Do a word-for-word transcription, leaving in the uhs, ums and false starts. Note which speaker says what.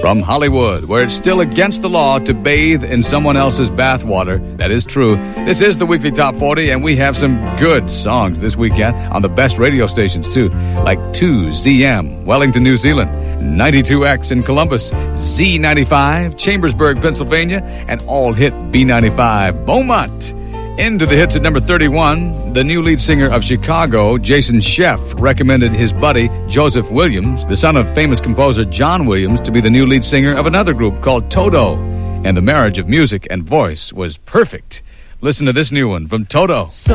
Speaker 1: From Hollywood, where it's still against the law to bathe in someone else's bathwater. That is true. This is the Weekly Top forty, and we have some good songs this weekend on the best radio stations, too, like two Z M, Wellington, New Zealand, ninety-two X in Columbus, Z ninety-five, Chambersburg, Pennsylvania, and all-hit B ninety-five, Beaumont. Into the hits at number thirty-one, the new lead singer of Chicago, Jason Scheff, recommended his buddy, Joseph Williams, the son of famous composer John Williams, to be the new lead singer of another group called Toto. And the marriage of music and voice was perfect. Listen to this new one from Toto.
Speaker 2: So